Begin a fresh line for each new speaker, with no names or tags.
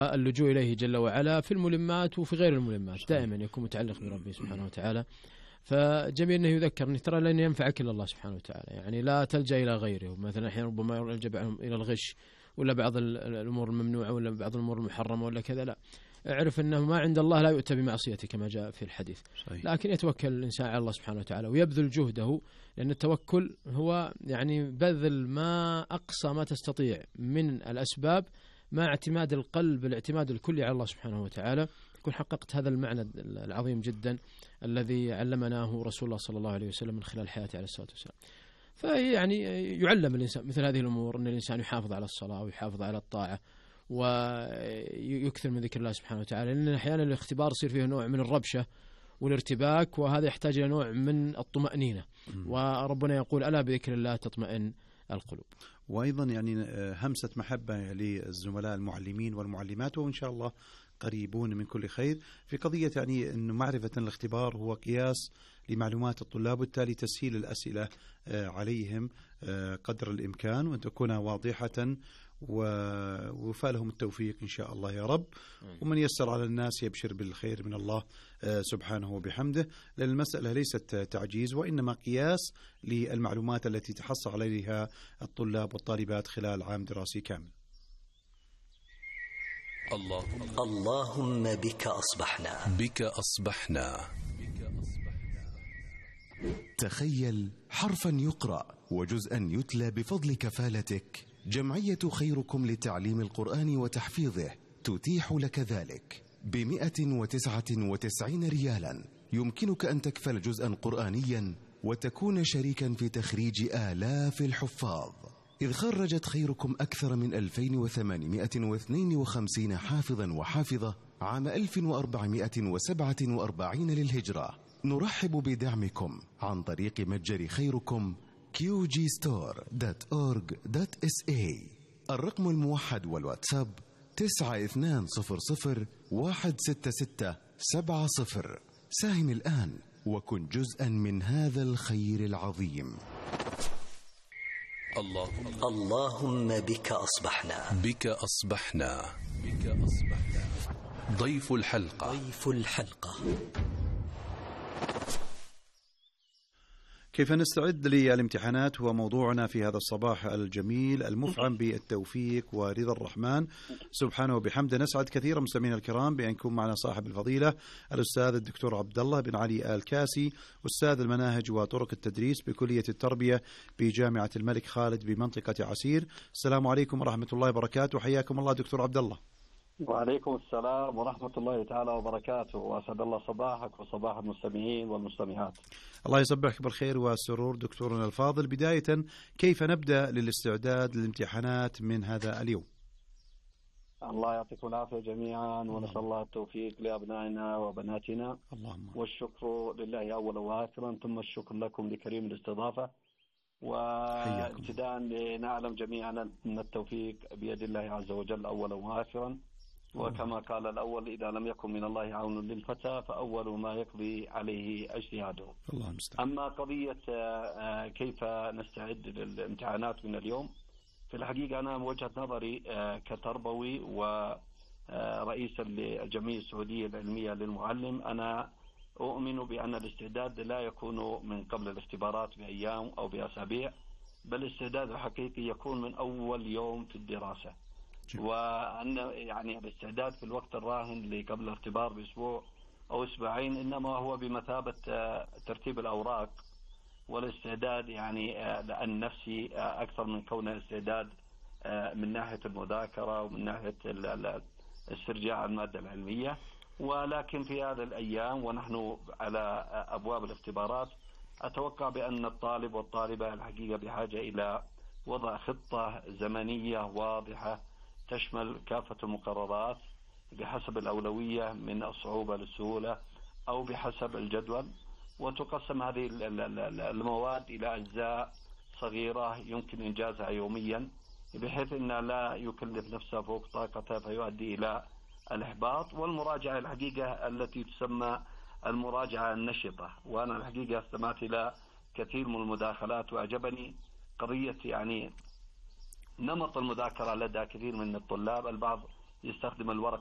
اللجوء إليه جل وعلا في الملمات وفي غير الملمات دائما يكون متعلق بربه سبحانه وتعالى. فجميل أنه يذكر أن ترى لن ينفعك إلا الله سبحانه وتعالى، يعني لا تلجأ إلى غيره. مثلا أحيانا ربما يلجأ بعضهم إلى الغش ولا بعض الأمور الممنوعة ولا بعض الأمور المحرمة ولا كذا، لا، اعرف أنه ما عند الله لا يؤتى بمعصيته كما جاء في الحديث. صحيح. لكن يتوكل الإنسان على الله سبحانه وتعالى ويبذل جهده، لأن التوكل هو يعني بذل ما أقصى ما تستطيع من الأسباب مع اعتماد القلب الاعتماد الكلي على الله سبحانه وتعالى. تكون حققت هذا المعنى العظيم جدا الذي علمناه رسول الله صلى الله عليه وسلم من خلال حياته عليه الصلاة والسلام. فيعني يعلم الإنسان مثل هذه الأمور، أن الإنسان يحافظ على الصلاة ويحافظ على الطاعة ويكثر من ذكر الله سبحانه وتعالى، لأن أحيانا الاختبار يصير فيه نوع من الربشة والارتباك، وهذا يحتاج إلى نوع من الطمأنينة، وربنا يقول ألا بذكر الله تطمئن القلوب.
وأيضا يعني همسة محبة للزملاء المعلمين والمعلمات، وإن شاء الله قريبون من كل خير، في قضية يعني أن معرفة الاختبار هو قياس لمعلومات الطلاب، وبالتالي تسهيل الأسئلة عليهم قدر الإمكان، وأن تكون واضحة، ووفى لهم التوفيق إن شاء الله يا رب. ومن يسر على الناس يبشر بالخير من الله سبحانه وبحمده، لأن المسألة ليست تعجيز وإنما قياس للمعلومات التي تحصل عليها الطلاب والطالبات خلال عام دراسي كامل.
اللهم بك أصبحنا.
تخيل حرفا يقرأ وجزءا يتلى بفضل كفالتك. جمعية خيركم لتعليم القرآن وتحفيظه تتيح لك ذلك ب199 ريالا. يمكنك أن تكفل جزءا قرآنيا وتكون شريكا في تخريج آلاف الحفاظ، إذ خرجت خيركم أكثر من 2852 حافظا وحافظة عام 1447 للهجرة. نرحب بدعمكم عن طريق متجر خيركم qgstore.org.sa. الرقم الموحد والواتساب 9200166770. ساهم الآن وكن جزءا من هذا الخير العظيم.
اللهم بك أصبحنا.
ضيف الحلقة.
كيف نستعد للامتحانات هو موضوعنا في هذا الصباح الجميل المفعم بالتوفيق ورضا الرحمن سبحانه وبحمده. نسعد كثيرا مستمعينا الكرام بأن يكون معنا صاحب الفضيلة الأستاذ الدكتور عبد الله بن علي الكاسي، أستاذ المناهج وطرق التدريس بكلية التربية بجامعة الملك خالد بمنطقة عسير. السلام عليكم ورحمة الله وبركاته، حياكم الله دكتور عبد الله.
وعليكم السلام ورحمة الله تعالى وبركاته، وأسعد الله صباحك وصباح المستمعين والمستمعات.
الله يصبحك بالخير والسرور دكتورنا الفاضل. بداية كيف نبدأ للاستعداد للامتحانات من هذا اليوم؟
الله يعطيكم العافية جميعا، ونسأل الله التوفيق لأبنائنا وبناتنا. اللهم. والشكر لله أولا وآخرا، ثم الشكر لكم لكريم الاستضافة. وابتداء لنعلم جميعا أن التوفيق بيد الله عز وجل أولا وآخرا، وكما قال الأول إذا لم يكن من الله عون للفتى فأول ما يقضي عليه اجتهاده. أما قضية كيف نستعد للامتحانات من اليوم، في الحقيقة أنا من وجهة نظري كتربوي ورئيس الجمعية السعودية العلمية للمعلم، أنا أؤمن بأن الاستعداد لا يكون من قبل الاختبارات بأيام أو بأسابيع، بل الاستعداد الحقيقي يكون من أول يوم في الدراسة. وأن يعني الاستعداد في الوقت الراهن اللي قبل الاختبار بأسبوع أو أسبوعين إنما هو بمثابة ترتيب الأوراق، والاستعداد يعني النفسي أكثر من كونه استعداد من ناحية المذاكرة ومن ناحية استرجاع المادة العلمية. ولكن في هذه الأيام ونحن على أبواب الاختبارات، أتوقع بأن الطالب والطالبة الحقيقة بحاجة إلى وضع خطة زمنية واضحة تشمل كافة المقررات بحسب الأولوية من الصعوبة للسهولة أو بحسب الجدول، وتقسم هذه المواد إلى أجزاء صغيرة يمكن إنجازها يوميا، بحيث أن لا يكلف نفسه فوق طاقته فيؤدي إلى الإحباط. والمراجعة الحقيقة التي تسمى المراجعة النشطة، وأنا الحقيقة استمعت إلى كثير من المداخلات وأعجبني قضية يعني نمط المذاكرة لدى كثير من الطلاب. البعض يستخدم الورق